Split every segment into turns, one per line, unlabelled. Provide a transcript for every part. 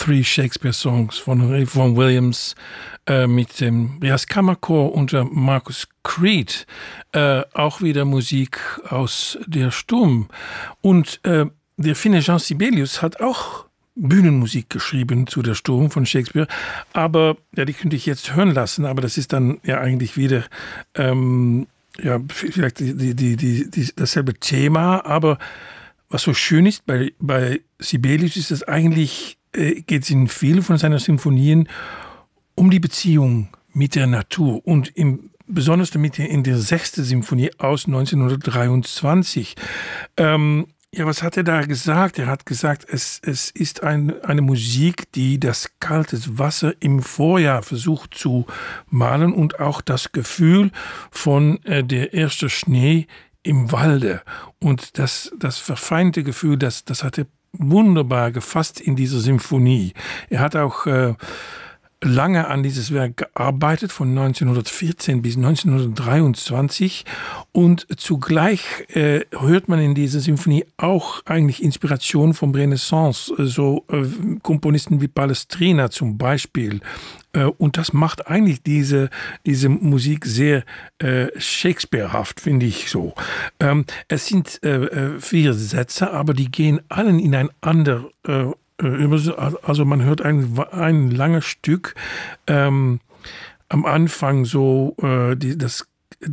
Three Shakespeare Songs von Vaughan Williams mit dem Rias Kammerchor unter Marcus Creed. Auch wieder Musik aus der Sturm. Und der Finne Jean Sibelius hat auch Bühnenmusik geschrieben zu der Sturm von Shakespeare. Aber, ja, die könnte ich jetzt hören lassen, aber das ist dann ja eigentlich wieder vielleicht dasselbe Thema. Aber was so schön ist bei Sibelius ist, dass eigentlich geht es in vielen von seinen Symphonien um die Beziehung mit der Natur und besonders damit in der 6. Symphonie aus 1923. Was hat er da gesagt? Er hat gesagt, es ist eine Musik, die das kalte Wasser im Vorjahr versucht zu malen und auch das Gefühl von der erste Schnee im Walde. Und das verfeinte Gefühl, das hat er wunderbar gefasst in dieser Symphonie. Er hat auch lange an dieses Werk gearbeitet, von 1914 bis 1923. Und zugleich hört man in dieser Symphonie auch eigentlich Inspiration vom Renaissance, so Komponisten wie Palestrina zum Beispiel. Und das macht eigentlich diese Musik sehr Shakespearehaft, finde ich so. Es sind 4 Sätze, aber die gehen allen ineinander also man hört ein langes Stück am Anfang so das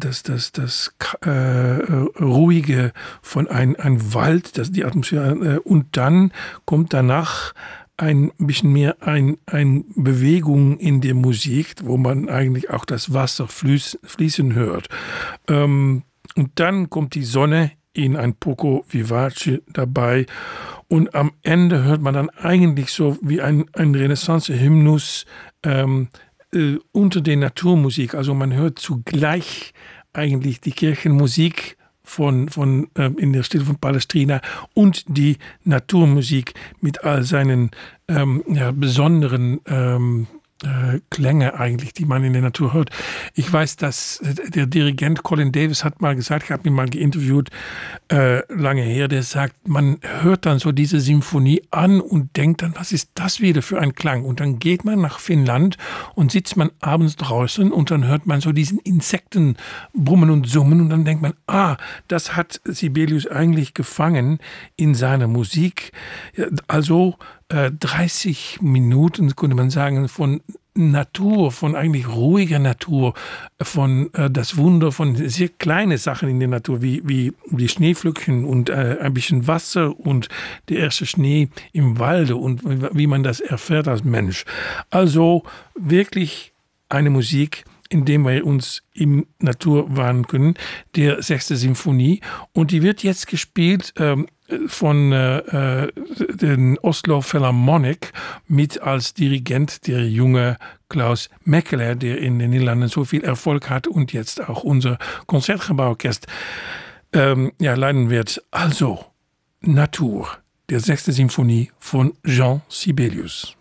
ruhige von ein Wald, die Atmosphäre, und dann kommt danach ein bisschen mehr eine Bewegung in der Musik, wo man eigentlich auch das Wasser fließen hört. Und dann kommt die Sonne in ein Poco Vivace dabei. Und am Ende hört man dann eigentlich so wie ein Renaissance-Hymnus unter der Naturmusik. Also man hört zugleich eigentlich die Kirchenmusik von in der Stille von Palestrina und die Naturmusik mit all seinen besonderen Klänge eigentlich, die man in der Natur hört. Ich weiß, dass der Dirigent Colin Davis hat mal gesagt, ich habe ihn mal geinterviewt, lange her, der sagt, man hört dann so diese Symphonie an und denkt dann, was ist das wieder für ein Klang? Und dann geht man nach Finnland und sitzt man abends draußen und dann hört man so diesen Insekten brummen und summen und dann denkt man, das hat Sibelius eigentlich gefangen in seiner Musik. Also 30 Minuten, könnte man sagen, von Natur, von eigentlich ruhiger Natur, von das Wunder von sehr kleinen Sachen in der Natur, wie die Schneeflöckchen und ein bisschen Wasser und der erste Schnee im Walde und wie man das erfährt als Mensch. Also wirklich eine Musik, in dem wir uns in Natur wahren können, der 6. Symphonie. Und die wird jetzt gespielt von den Oslo Philharmonic mit als Dirigent der junge Klaus Mekkeler, der in den Niederlanden so viel Erfolg hat und jetzt auch unser Konzertgebouworchester leiten wird. Also Natur, der 6. Symphonie von Jean Sibelius.